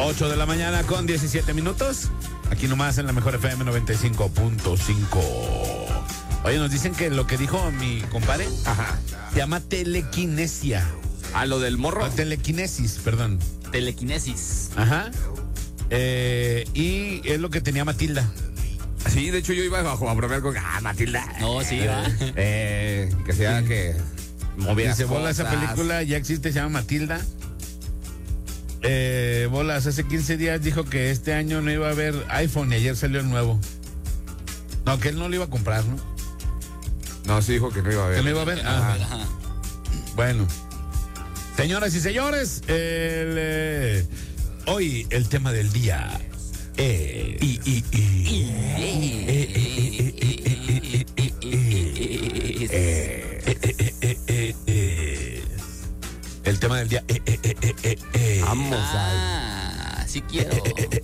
8 de la mañana con 17 minutos. Aquí nomás en la mejor FM 95.5. Oye, nos dicen que lo que dijo mi compadre se llama telequinesia. ¿A lo del morro? Telequinesis, perdón. Telequinesis. Ajá. Y es lo que tenía Matilda. Sí, de hecho yo iba a bromear con Matilda. No, sí, va. Que sea que moviera. Dice, bola, esa película ya existe, se llama Matilda. Bolas, hace 15 días dijo que este año no iba a haber iPhone y ayer salió el nuevo. No, que él no lo iba a comprar, ¿no? No, sí dijo que no iba a haber. Que no iba a haber. Ajá. Bueno. Señoras y señores, hoy el tema del día el tema del día Vamos sí quiero.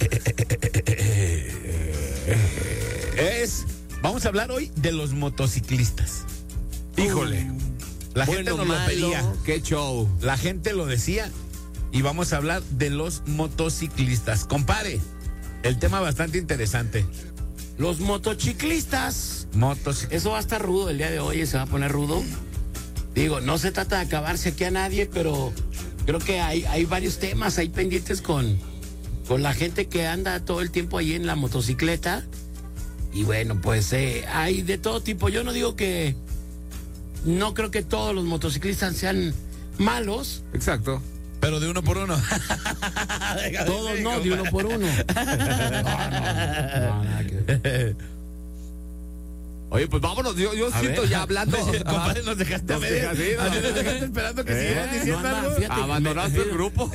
vamos a hablar hoy de los motociclistas. Híjole, la gente nos lo pedía. Qué show. La gente lo decía y vamos a hablar de los motociclistas. Compare, el tema bastante interesante. Los motociclistas. Motociclistas. Eso va a estar rudo el día de hoy, se va a poner rudo. Digo, no se trata de acabarse aquí a nadie, pero creo que hay varios temas ahí pendientes con la gente que anda todo el tiempo ahí en la motocicleta. Y bueno, pues hay de todo tipo. Yo no digo que... No creo que todos los motociclistas sean malos. Exacto. Pero de uno por uno. Todos no, de uno por uno. No, nada que ver. Oye, pues vámonos, yo siento ver. ya hablando. Compadre, nos dejaste a medias. Nos dejaste esperando que siguieras diciendo no anda, algo. fíjate. Abandonaste el grupo.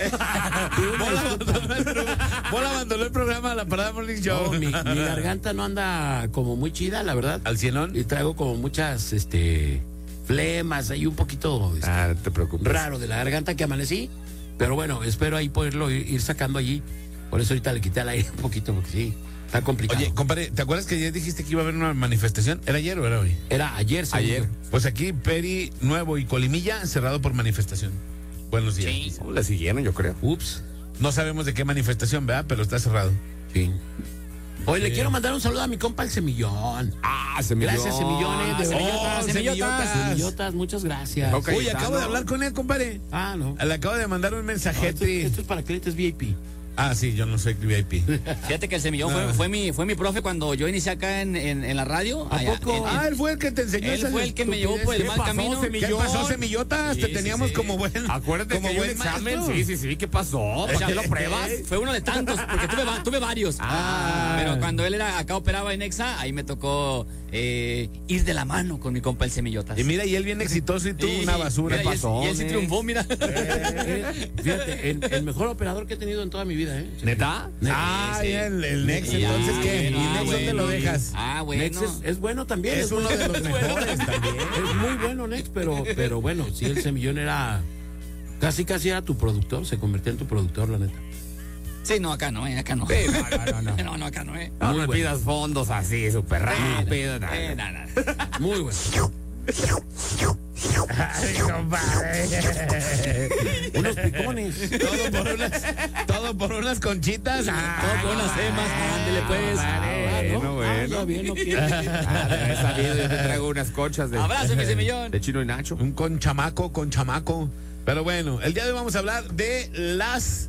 Bola abandonó el programa de la Parada Morning Show. No, mi garganta no anda como muy chida, la verdad. ¿Al cienón? Y traigo como muchas flemas, ahí un poquito No te preocupes. raro de la garganta que amanecí. Pero bueno, espero ahí poderlo ir sacando allí. Por eso ahorita le quité al aire un poquito, porque sí, está complicado. Oye, compadre, ¿te acuerdas que ayer dijiste que iba a haber una manifestación? ¿Era ayer o era hoy? Era ayer, según Ayer. yo. Pues aquí, Peri, Nuevo y Colimilla, cerrado por manifestación. Buenos días. Sí. ¿Cómo la siguieron, yo creo? Ups. No sabemos de qué manifestación, ¿verdad? Pero está cerrado. Sí. Hoy le quiero mandar un saludo a mi compa el Semillón. Semillón. Gracias, Semillones. De verdad. Semillotas. Semillotas, muchas gracias. Ok. Oye, acabo de hablar con él, compadre. Ah, no. Le acabo de mandar un mensajete. Esto es para clientes VIP. Ah, sí, yo no soy VIP. Fíjate que el Semillón fue mi profe cuando yo inicié acá en la radio. ¿A allá, poco? Él fue el que te enseñó. él esas fue el que me llevó por el ¿Qué mal pasó, camino. Semillón? ¿Qué pasó, Semillotas? Sí, Te sí, teníamos sí. como buen. Acuérdate como que hay un buen examen. maestro. Sí, ¿qué pasó? ¿Para qué lo pruebas? Fue uno de tantos, porque tuve varios. Pero cuando él era acá operaba en Exa, ahí me tocó ir de la mano con mi compa el Semillotas. Y mira, y él bien exitoso y tú Sí, una basura. mira, y él sí triunfó, mira. Fíjate, el mejor operador que he tenido en toda mi vida, ¿eh? ¿Neta? Ah, Sí. el Nex, Sí, entonces, ¿qué? bueno, ¿Y Nex dónde lo dejas? Ah, bueno. Nex es bueno también. Es uno de los mejores también. Es muy bueno, Nex, pero bueno, sí, el Semillón era... Casi era tu productor, se convertía en tu productor, la neta. Sí, no, acá no, acá no. Sí, no. No, acá no, No Muy me bueno. pidas fondos así, súper rápido. Nada. Muy bueno. Ay, compadre. Unos picones. Todo por unas conchitas. Todo por unas semas, ándele pues. Ya bien, no quiero. He sabido, yo te traigo unas conchas de... Abrazo, mi Semillón. De Chino y Nacho. Un con chamaco. Pero bueno, el día de hoy vamos a hablar de las...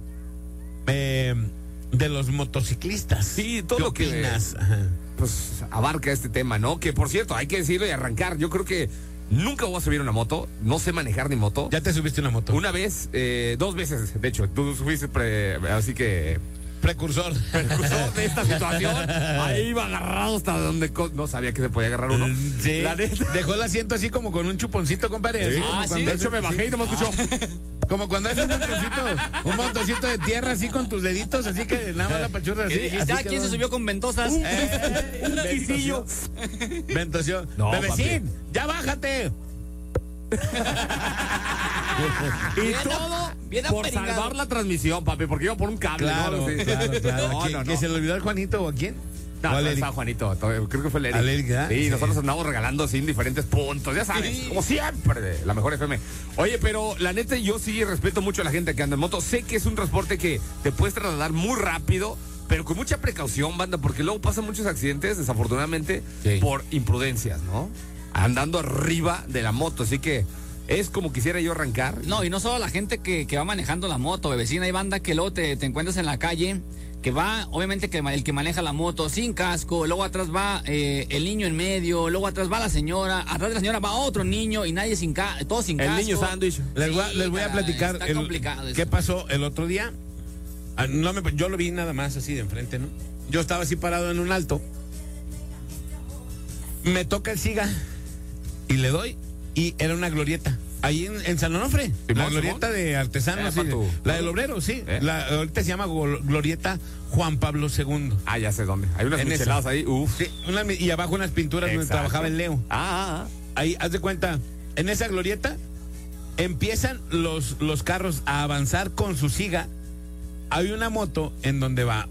de los motociclistas. Sí, todo ¿Qué lo que- opinas? Ajá. Pues abarca este tema, ¿no? Que por cierto, hay que decirlo y arrancar. Yo creo que nunca voy a subir una moto. No sé manejar ni moto. Ya te subiste una moto. Una vez, 2 veces, de hecho. Tú subiste, así que... Precursor. Precursor de esta situación. Ahí iba agarrado hasta donde... No sabía que se podía agarrar uno. Sí. La neta. Dejó el asiento así como con un chuponcito, compadre. Así Sí. como Ah, cuando sí. De haces- hecho, me bajé y no me escuchó. Como cuando haces un montoncito de tierra así con tus deditos, así que nada más la pachurra así. ¿Qué dijiste? así ¿Quién quedó. se subió con ventosas? Un quisillo. Ventosió. No, Bebecín, ya bájate. Y todo bien por aperingado. salvar la transmisión, papi, porque iba por un cable. Claro, ¿no? Sí. claro. No, ¿Que se le olvidó al Juanito o a quién? No, ¿Cuál no Eric? estaba Juanito, creo que fue el Eric. ¿Al Eric, ¿verdad? Sí, Sí. nosotros andamos regalando así en diferentes puntos, ya sabes, Sí. como siempre, la mejor FM. Oye, pero la neta, yo sí respeto mucho a la gente que anda en moto. Sé que es un transporte que te puedes trasladar muy rápido, pero con mucha precaución, banda, porque luego pasan muchos accidentes, desafortunadamente, Sí. por imprudencias, ¿no? Andando arriba de la moto, así que es como quisiera yo arrancar. No, y no solo la gente que va manejando la moto, bebecina, hay banda que luego te encuentras en la calle, que va, obviamente que el que maneja la moto sin casco, luego atrás va el niño en medio, luego atrás va la señora, atrás de la señora va otro niño y nadie sin casco, todos sin casco. El niño sándwich. Les voy a caray, platicar está complicado eso. qué pasó el otro día. Yo lo vi nada más así de enfrente, ¿no? Yo estaba así parado en un alto. Me toca el siga y le doy y era una glorieta. Ahí en San Onofre, la Simón, glorieta de artesanos, pa' tu- la del obrero, sí. ¿Eh? Ahorita se llama glorieta Juan Pablo II. Ah, ya sé dónde. Hay unas En micheladas esa. ahí, uff. Sí, y abajo unas pinturas donde Exacto. trabajaba el Leo. Ahí, haz de cuenta, en esa glorieta empiezan los carros a avanzar con su siga. Hay una moto en donde va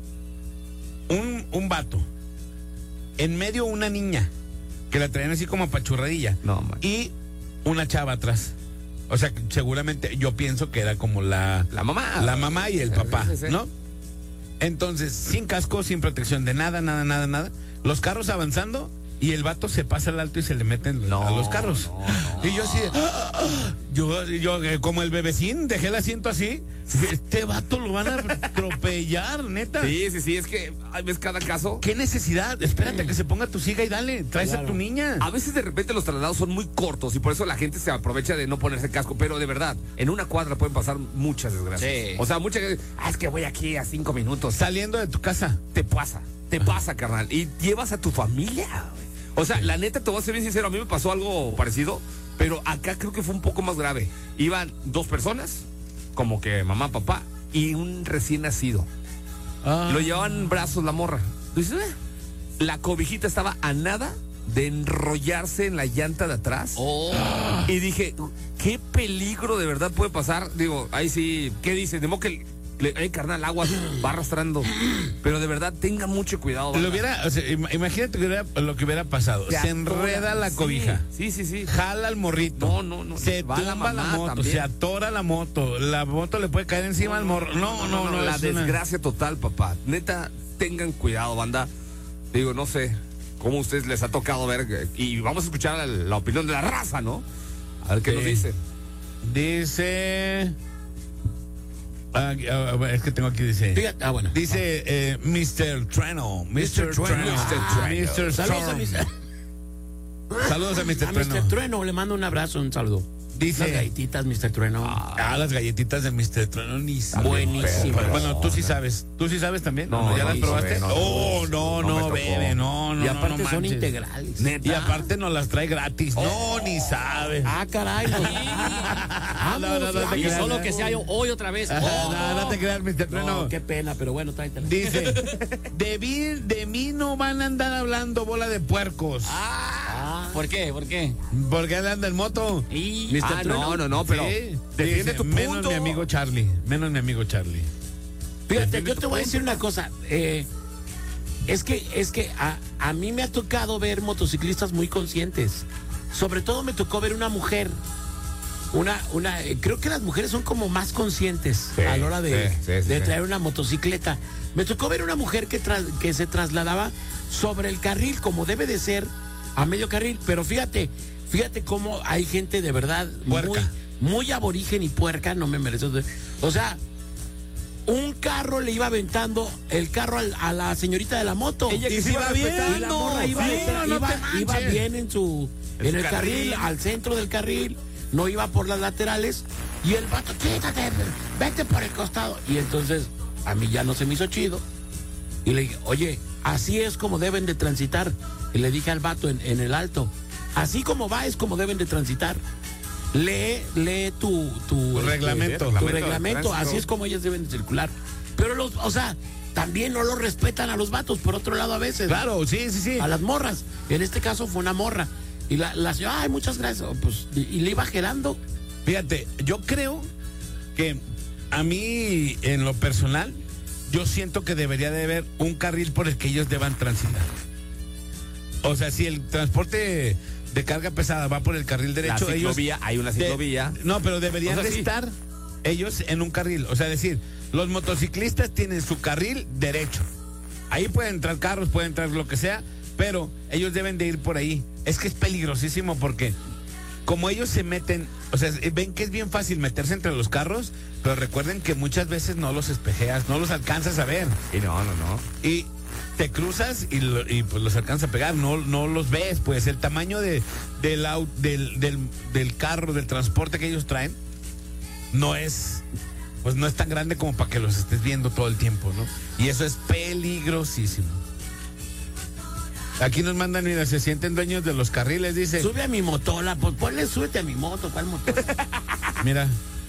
un vato, en medio una niña, que la traían así como apachurradilla, No, man. y una chava atrás. O sea, seguramente yo pienso que era como la mamá. la mamá y el Sí, papá, sí, sí. ¿no? Entonces, sin casco, sin protección de nada. Los carros avanzando y el vato se pasa al alto y se le meten a los carros. Y yo así, yo como el bebecín, dejé el asiento así. Este vato lo van a atropellar, neta. Sí, es que ves cada caso. ¿Qué necesidad? Espérate a que se ponga tu siga y dale, traes a tu niña. A veces de repente los traslados son muy cortos y por eso la gente se aprovecha de no ponerse casco, pero de verdad, en una cuadra pueden pasar muchas desgracias. Sí. O sea, muchas veces, es que voy aquí a 5 minutos. Saliendo de tu casa. Te pasa, carnal. Y llevas a tu familia, güey. O sea, la neta, te voy a ser bien sincero, a mí me pasó algo parecido, pero acá creo que fue un poco más grave. Iban 2 personas, como que mamá, papá, y un recién nacido. Lo llevaban en brazos la morra. Dices, la cobijita estaba a nada de enrollarse en la llanta de atrás. Y dije, qué peligro de verdad puede pasar. Digo, ahí sí, ¿qué dices? De modo que carnal, agua va arrastrando. Pero de verdad, tenga mucho cuidado. O sea, imagínate lo que hubiera pasado. Se enreda la cobija. Sí. Jala al morrito. No. Se Va la tumba la mamá moto, también. se atora la moto. La moto le puede caer encima al morro. No, La es una- desgracia total, papá. Neta, tengan cuidado, banda. Digo, no sé cómo a ustedes les ha tocado ver. Y vamos a escuchar la opinión de la raza, ¿no? A ver qué Sí. nos dice. Dice. Es que tengo aquí, dice. Fíjate, bueno. Dice Mr. Treno. Mr. Treno. Mr. Saludos a Storm. Saludos a Mr. A Treno. Mr. Trueno, le mando un abrazo, un saludo. Dice. Las galletitas, Mr. Trueno. Las galletitas de Mr. Treno ni saben. Buenísimas. Bueno, tú sí sabes. ¿Tú sí sabes también? No, ¿Ya no, las no, probaste? no, No, no me tocó. bebe, no. Y aparte no son manches. integrales. Neta. Y aparte nos las trae gratis. No, ni sabes. Ah, caray. Pues. No te Y creas. solo que sea hoy otra vez. No te creas, Mr. Treno. No, qué pena, pero bueno, tráetela. Dice, de mí no van a andar hablando bola de puercos. ¿Por qué? Porque andan en moto. Y Mr. Trueno. No, pero Sí. defiende Dice, tu menos punto. mi amigo Charlie. Fíjate, yo te voy a decir una cosa. Es que a mí me ha tocado ver motociclistas muy conscientes. Sobre todo me tocó ver una mujer. Creo que las mujeres son como más conscientes Sí, a la hora de sí. traer una motocicleta. Me tocó ver una mujer que se trasladaba sobre el carril como debe de ser, a medio carril. Pero fíjate cómo hay gente de verdad Puerca. muy aborigen y puerca, no me merece. O sea, un carro le iba aventando el carro a la señorita de la moto. Ella que Y se si iba va bien, respetando. Y la morra iba, sí, detrás, no te iba manches. bien en su el carril. carril, al centro del carril, no iba por las laterales. Y el vato, quítate, vete por el costado. Y entonces a mí ya no se me hizo chido. Y le dije, oye, así es como deben de transitar. Y le dije al vato en el alto, así como va es como deben de transitar. Lee tu reglamento. tu Reglamento de reglamento, tránsito. así es como ellas deben de circular. Pero o sea, también no lo respetan a los vatos, por otro lado a veces. Claro, sí. A las morras. En este caso fue una morra. Y la señora, ay, muchas gracias. Pues, y le iba gerando. Fíjate, yo creo que a mí, en lo personal, yo siento que debería de haber un carril por el que ellos deban transitar. O sea, si el transporte de carga pesada va por el carril derecho, la ciclovía, ellos... hay una ciclovía. No, pero deberían de estar ellos en un carril. O sea, decir, los motociclistas tienen su carril derecho. Ahí pueden entrar carros, pueden entrar lo que sea, pero ellos deben de ir por ahí. Es que es peligrosísimo porque como ellos se meten, o sea, ven que es bien fácil meterse entre los carros, pero recuerden que muchas veces no los espejeas, no los alcanzas a ver. Y no. Y te cruzas y pues los alcanzas a pegar, no los ves, pues el tamaño del carro, del transporte que ellos traen, no es tan grande como para que los estés viendo todo el tiempo, ¿no? Y eso es peligrosísimo. Aquí nos mandan, mira, se sienten dueños de los carriles, dice. Sube a mi motola, pues ponle, súbete a mi moto, ¿cuál motola? Mira.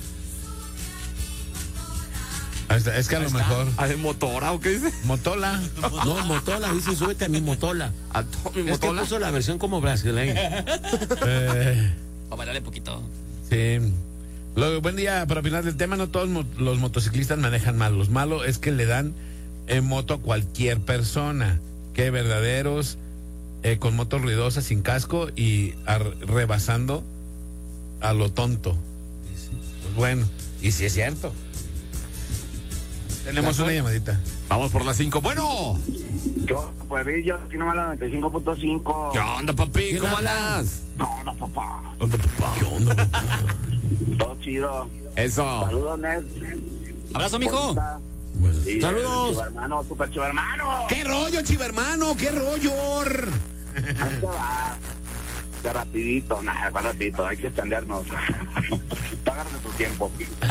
Es que a lo mejor. ¿Hay motora o qué dice? Motola. No, motola, dice, súbete a mi motola. ¿A mi Es que motola? puso la versión como brasileña. Para bailarle poquito. Sí. Buen día, para opinar del tema, no todos los motociclistas manejan mal. Lo malo es que le dan moto a cualquier persona. Que verdaderos con motos ruidosas, sin casco y rebasando a lo tonto. Pues bueno, y si es cierto. Tenemos una llamadita. Vamos por las 5. Bueno. Yo, pues yo aquí nomás la 95.5. ¿Qué onda, papi? ¿Cómo andas? No, papá. ¿Qué onda, papá? Todo chido. Eso. Saludos, Ned. Abrazo, mijo. Y Saludos. Chivermano, super chivermano. ¿Qué rollo, chivermano? ¿Qué rollo? Ahí te va. De rapidito, va rapidito, hay que extendernos. Págame tu tiempo.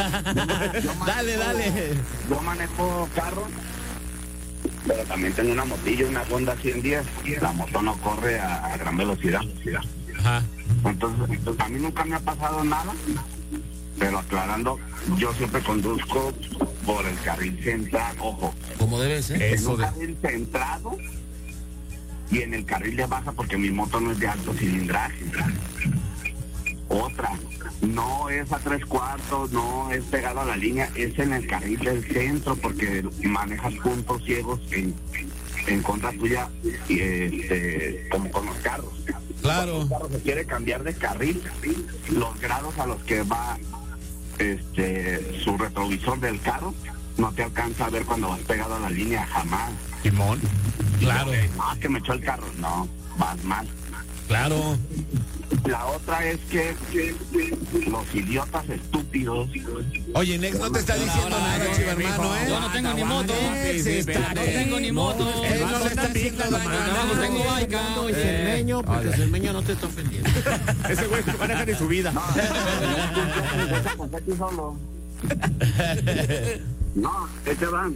Dale. Yo manejo carro, pero también tengo una motillo, una Honda 110. La moto no corre a gran velocidad. Ajá. Entonces, a mí nunca me ha pasado nada, pero aclarando, yo siempre conduzco por el carril central, ojo. Como debe ser. En un carril centrado y en el carril de baja porque mi moto no es de alto cilindraje. Otra, no es a 3/4, no es pegado a la línea, es en el carril del centro porque manejas puntos ciegos en contra tuya, como con los carros. Claro. Cuando un carro se quiere cambiar de carril, los grados a los que va su retrovisor del carro no te alcanza a ver cuando vas pegado a la línea, jamás. Simón. Claro. No, que me echó el carro, no, vas mal. Claro. La otra es que los idiotas estúpidos. Oye, Nex no te está diciendo nada, chivermano, ¿eh? Yo no tengo ni moto. Nex está- No tengo ni moto. Él no le está diciendo nada. No tengo baica. Y Cermeño, porque Cermeño no te está ofendiendo. Ese güey no maneja ni su vida. No, te van.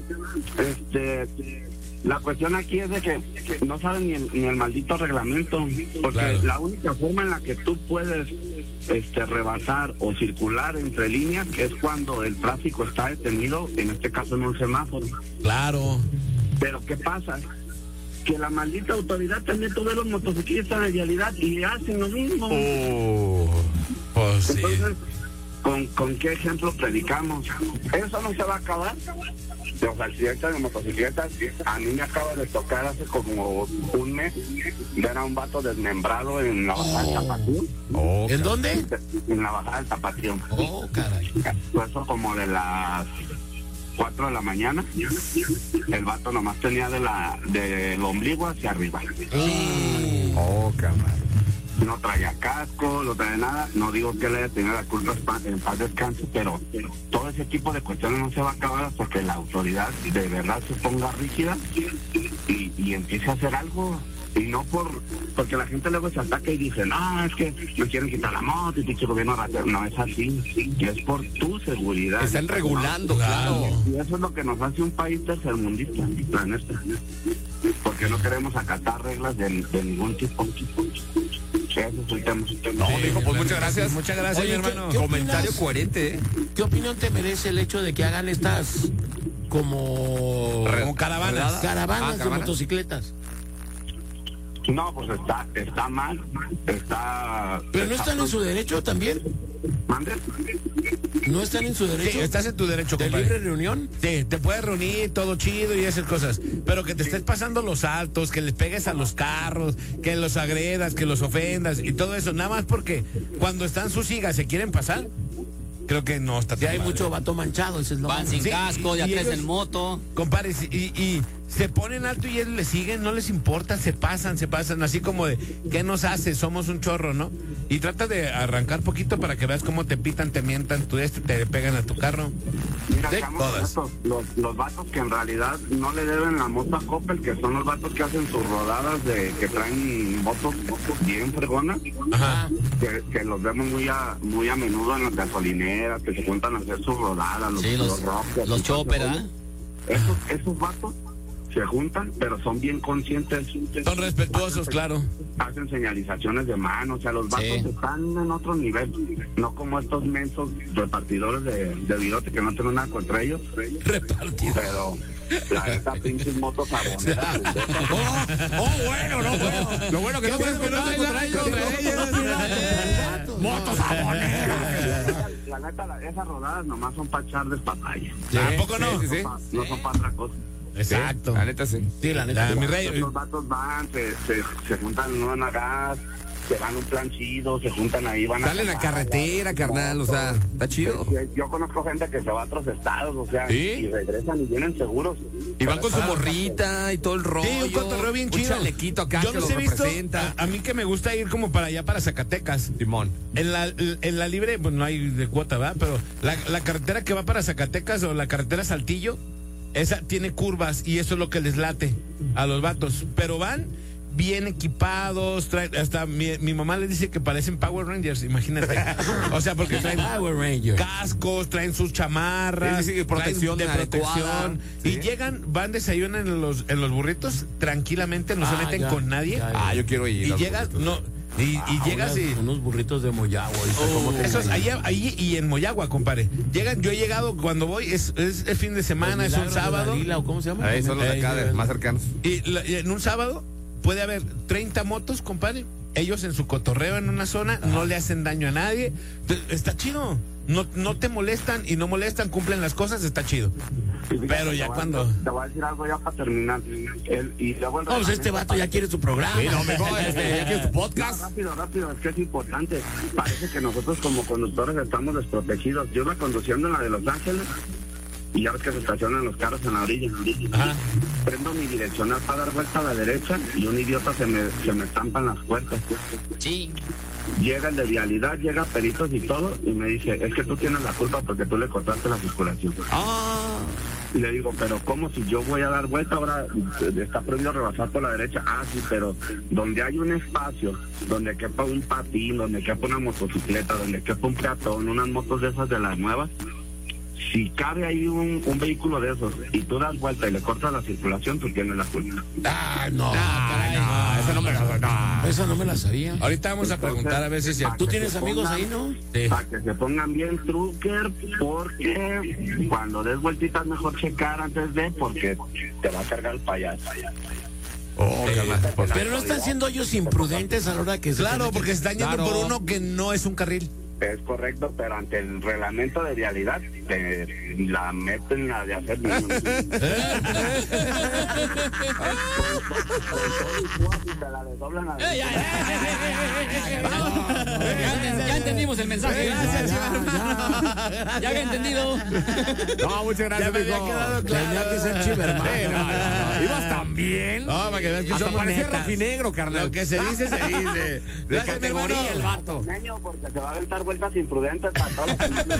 La cuestión aquí es de que no saben ni el maldito reglamento, porque Claro. la única forma en la que tú puedes rebasar o circular entre líneas es cuando el tráfico está detenido, en este caso en un semáforo. Claro. Pero ¿qué pasa? Que la maldita autoridad también tuve los motociclistas de vialidad y hacen lo mismo. Pues sí. Entonces, ¿con qué ejemplo predicamos? Eso no se va a acabar. Los accidentes de motocicletas, a mí me acaba de tocar hace como un mes ver a un vato desmembrado en la bajada del Tapatío. ¿En dónde? En la bajada del Tapatío. Oh, caray. Eso como de las 4 de la mañana. El vato nomás tenía del ombligo hacia arriba. Oh, cámara. No traía casco, no traía nada. No digo que le haya tenido la culpa en paz descanse, pero todo ese tipo de cuestiones no se va a acabar hasta que la autoridad de verdad se ponga rígida y empiece a hacer algo. Y no porque la gente luego se ataca y dice, no, es que me quieren quitar la moto y pinche gobierno ratero. No es así, es por tu seguridad. Están regulando, claro. Y eso es lo que nos hace un país tercermundista, la neta. Porque no queremos acatar reglas de ningún tipo. Ese es el tema. No, dijo, pues muchas gracias. Muchas gracias, Oye, mi hermano. ¿qué Comentario opinas? coherente, ¿eh? ¿Qué opinión te merece el hecho de que hagan estas como Como caravanas. caravanas de caravanas. motocicletas? No, pues está mal, está... Pero no están en su derecho también. ¿Mande? No están en su derecho. Sí, estás en tu derecho, ¿De compadre. libre reunión? Sí, te puedes reunir, todo chido y hacer cosas. Pero que te estés pasando los altos, que les pegues a los carros, que los agredas, que los ofendas y todo eso. Nada más porque cuando están sus hijas se quieren pasar, creo que no está tan Ya hay padre. mucho vato manchado, ese es lo Van malo. sin Sí, casco, y ya tres ellos- en moto. Compadre, y se ponen alto y ellos le siguen, no les importa, se pasan, así como de, ¿qué nos hace? Somos un chorro, ¿no? Y trata de arrancar poquito para que veas cómo te pitan, te mientan, te pegan a tu carro. Mira, Sí, seamos todas. honestos, los vatos que en realidad no le deben la moto a Coppel, que son los vatos que hacen sus rodadas que traen motos bien fregonas, Ajá. que los vemos muy a menudo en las gasolineras, que se juntan a hacer sus rodadas, Sí, los rockers, los y todo chopper, ese ¿ah? rollo. Esos vatos se juntan, pero son bien conscientes. Son respetuosos, claro. Hacen señalizaciones de mano, o sea, los vatos Sí. están en otro nivel, no como estos mensos repartidores de virote que no tengo nada contra ellos, Repartido. pero la neta pinches motos aboneras. Bueno, no, bueno. Lo bueno que no tienes contra ellos. Motos aboneras. La neta, esas rodadas nomás son para echar de papaya. ¿Tampoco no? Sí, sí, sí. No son para otra cosa. Exacto. La neta sí. Sí, la neta. Mi rey, Los vatos van, se juntan en una gas, se van un plan chido, se juntan ahí, van Salen a acampar, carretera, carnal, o sea, está chido. Yo conozco gente que se va a otros estados, o sea, ¿Sí? y regresan y vienen seguros. Y van con su morrita y todo el rollo. Sí, un cotorreo bien Un chido. chalequito acá Yo que los los he visto. representa. A mí que me gusta ir como para allá, para Zacatecas. Simón. En la libre, pues no hay de cuota, ¿verdad? Pero la carretera que va para Zacatecas o la carretera Saltillo, esa tiene curvas y eso es lo que les late a los vatos. Pero van bien equipados, hasta mi mamá les dice que parecen Power Rangers, imagínate. O sea, porque traen Power Ranger. cascos, traen sus chamarras, Sí, sí, sí, protección traen de adecuada, protección. sí. Y llegan, van, desayunan en los burritos tranquilamente, no se meten ya, con nadie. ya. Yo quiero ir. Y a los llegas, burritos. no, y llegas y... Unos burritos de Moyagua. Esos ahí y en Moyagua, compadre. Llegan, yo he llegado cuando voy, es el fin de semana, es un sábado. ¿O cómo se llama? Ahí son los de acá, Ahí, más cercanos. Y en un sábado puede haber 30 motos, compadre. Ellos en su cotorreo en una zona, no le hacen daño a nadie. Está chido. No te molestan y no molestan, cumplen las cosas, está chido. Pero ya cuando... Te voy a decir algo ya para terminar. Y luego el No, pues este vato ya quiere su programa. Sí, no, mejor ya que tu No, podcast. rápido, es que es importante. Parece que nosotros como conductores estamos desprotegidos. Yo iba conduciendo en la de Los Ángeles y ya ves que se estacionan los carros en la orilla. Ajá. Prendo mi direccional para dar vuelta a la derecha y un idiota se me estampa en las puertas. Sí. Llega el de vialidad, llega peritos y todo y me dice, es que tú tienes la culpa porque tú le cortaste la circulación. Y le digo, pero ¿cómo si yo voy a dar vuelta ahora? Está prohibido rebasar por la derecha. Ah, sí, pero donde hay un espacio, donde quepa un patín, donde quepa una motocicleta, donde quepa un peatón, unas motos de esas de las nuevas, si cabe ahí un vehículo de esos y tú das vuelta y le cortas la circulación, tú tienes la culpa. Ah, no. No, eso no me no. Esa no me la sabía. Ahorita vamos a preguntar a ver si es cierto. ¿Tú tienes amigos ahí, no? Sí. Para que se pongan bien trucker, porque cuando des vueltitas mejor checar antes de, porque te va a cargar el payaso. Carnal, pues, Pero no están siendo ellos imprudentes a la hora que se Claro, tienen porque que- se están yendo Claro. por uno que no es un carril. Es correcto, pero ante el reglamento de vialidad, te la meten la de hacer. Te la desdoblan a Ya entendimos el mensaje. Ya había entendido. No, muchas Ya gracias, me había mijo. quedado Tenía claro. que ser chivermano. Sí, no. Ibas tan bien. No, para que veas que Hasta somos parecía netas. rojinegro, carnal. Lo que se dice, se dice. De Gracias, categoría mi el hermano. vato. Niño, porque se va a aventar vueltas imprudentes para todos los que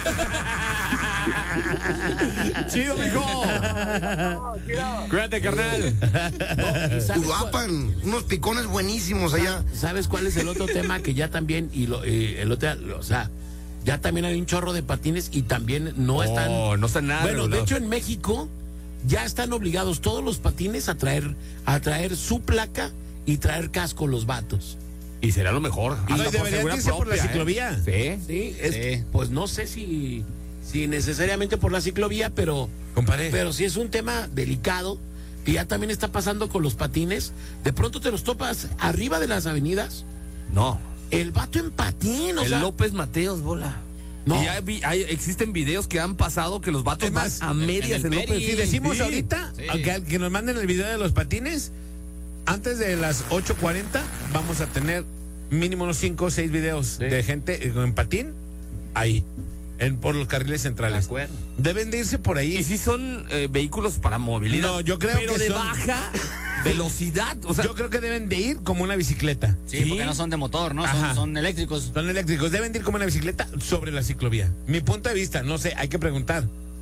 Chido, mijo. Cuídate, carnal. Uruapan, unos picones buenísimos allá. ¿Sabes cuál es el otro tema que ya también el otro, o sea, ya también hay un chorro de patines y también no están. No están nada Bueno, de regulados. hecho en México ya están obligados todos los patines a traer su placa y traer casco los vatos. Y será lo mejor. Y Hasta por deberían seguridad irse por la propia, ciclovía. Sí. Sí, Sí. pues no sé si necesariamente por la ciclovía, pero Compadre. pero sí es un tema delicado que ya también está pasando con los patines. De pronto te los topas arriba de las avenidas. No. El vato en patín, o El sea, López Mateos, bola. No. Y existen videos que han pasado que los vatos Es más, van a medias en en el López. Peri. Si decimos Sí. ahorita Sí. que nos manden el video de los patines, antes de las 8:40 vamos a tener mínimo unos 5 o 6 videos de gente en patín ahí, por los carriles centrales. De acuerdo. Deben de irse por ahí. Y si son vehículos para movilidad. No, yo creo pero que de son- baja velocidad. O sea, Yo creo que deben de ir como una bicicleta. Sí, porque no son de motor, ¿no? Ajá. Son eléctricos. Son eléctricos, deben de ir como una bicicleta sobre la ciclovía. Mi punto de vista, no sé, hay que preguntar,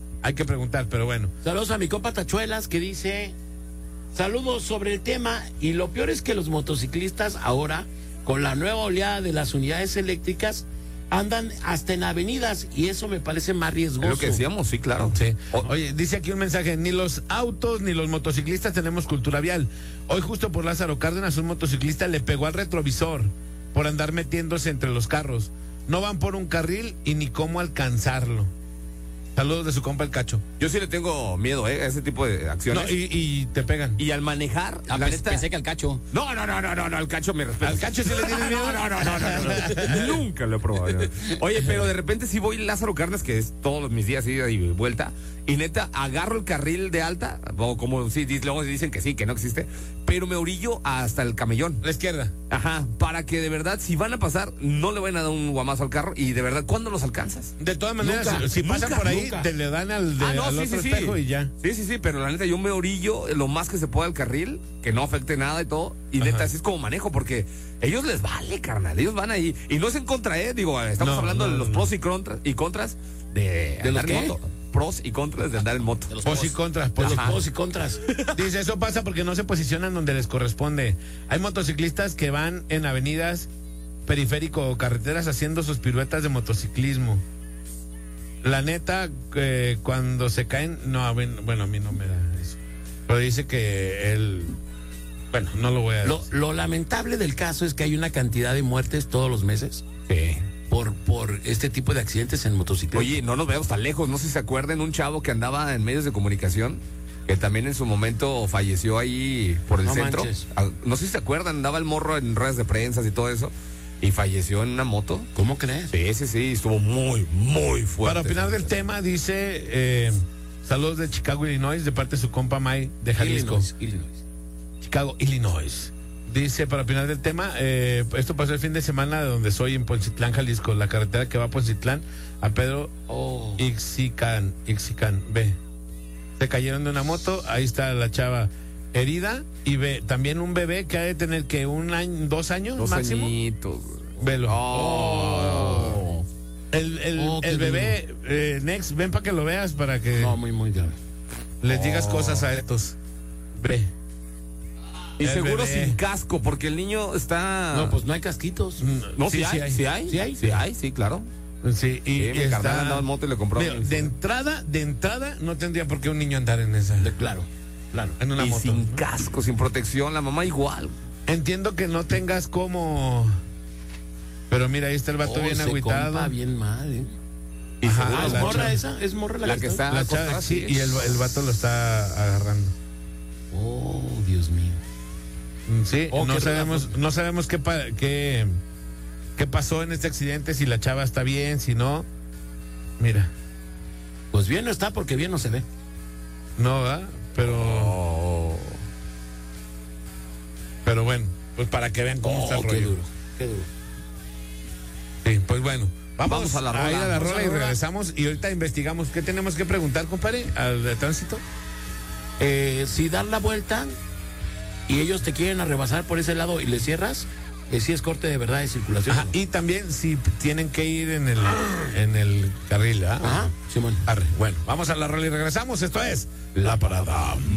pero bueno. Saludos a mi compa Tachuelas que dice, saludos sobre el tema, y lo peor es que los motociclistas ahora, con la nueva oleada de las unidades eléctricas, andan hasta en avenidas y eso me parece más riesgoso. es lo que decíamos, sí, claro. Sí. O- Oye, dice aquí un mensaje, ni los autos ni los motociclistas tenemos cultura vial. Hoy justo por Lázaro Cárdenas un motociclista le pegó al retrovisor por andar metiéndose entre los carros. No van por un carril y ni cómo alcanzarlo. Saludos de su compa el Cacho. Yo sí le tengo miedo, a ese tipo de acciones. No, y te pegan. Y al manejar, Ah, la neta. pensé que al cacho. No, al Cacho me respeto. ¿Al Cacho sí le tienes miedo? No. Nunca lo he probado. Oye, pero de repente sí voy Lázaro Cárdenas, que es todos mis días ida y vuelta, y neta, agarro el carril de alta, o como sí, luego dicen que sí, que no existe, pero me orillo hasta el camellón. La izquierda. Ajá, para que de verdad, si van a pasar, no le vayan a dar un guamazo al carro, y de verdad, ¿cuándo los alcanzas? De todas maneras, Nunca, si pasan nunca, por ahí, nunca. te le dan al Sí, otro espejo y ya. Sí, pero la neta, yo me orillo lo más que se pueda al carril, que no afecte nada y todo. Y neta, Ajá. así es como manejo, porque ellos les vale, carnal. Ellos van ahí. Y no es en contra, digo, estamos No, hablando no, de los no. pros y contras de ¿De andar los en qué? moto. Pros y contras de andar en moto. De los Pos y contras, pos y Los pros y contras. Dice, eso pasa porque no se posicionan donde les corresponde. Hay motociclistas que van en avenidas, periférico o carreteras haciendo sus piruetas de motociclismo. La neta, cuando se caen, no, bueno, a mí no me da eso. Pero dice que él, bueno, no lo voy a decir. Lo lamentable del caso es que hay una cantidad de muertes todos los meses por este tipo de accidentes en motocicleta. Oye, no nos veamos tan lejos. No sé si se acuerdan un chavo que andaba en medios de comunicación, que también en su momento falleció ahí por el No centro. manches. No sé si se acuerdan, andaba el morro en ruedas de prensa y todo eso. Y falleció en una moto. ¿Cómo crees? Sí, estuvo muy, muy fuerte. Para opinar del tema, dice, saludos de Chicago, Illinois, de parte de su compa May de Jalisco. Illinois. Chicago, Illinois. Dice, para opinar del tema, esto pasó el fin de semana de donde soy, en Poncitlán, Jalisco, la carretera que va a Poncitlán a Pedro Oh. Ixicán B. Se cayeron de una moto, ahí está la chava herida, y ve también un bebé que ha de tener que 1 año, 2 años 2 máximo. añitos. Velo. Oh. El bebé, Next, ven para que lo veas, para que No, muy, muy grave. les digas cosas a estos. Ve. Y El seguro bebé. sin casco, porque el niño está. No, pues no hay casquitos. No, sí, sí hay, sí hay. Sí hay. Sí hay, sí, claro. Sí, y Sí, mi está- carnal andaba en moto y le compró. Mira, de entrada, no tendría por qué un niño andar en esa. Claro, claro. En una Y moto. sin casco, sin protección, la mamá igual. Entiendo que no tengas como. Pero mira, ahí está el vato Oh, bien ese agüitado. compa bien mal, ¿eh? Y Ajá, seguro ¿Es la morra chava. esa? ¿Es morra La que está La chava, acostada, sí, y el vato lo está agarrando. Oh, Dios mío. Sí, Oh, no qué sabemos qué pasó en este accidente, si la chava está bien, si no. Mira, Pues bien no está porque bien no se ve. no, ¿verdad? Pero bueno, pues para que vean cómo está el qué rollo. duro, qué duro. Sí, pues bueno. Vamos a la rola. ir a la Vamos rola y regresamos y ahorita investigamos. ¿Qué tenemos que preguntar, compadre? ¿Al de tránsito? Si dar la vuelta y ellos te quieren arrebasar por ese lado y le cierras, si es corte de verdad de circulación. Ajá, y también si tienen que ir en el carril, ¿ah? Ajá, Simón. Arre. Bueno, vamos a la rola y regresamos. Esto es La Parada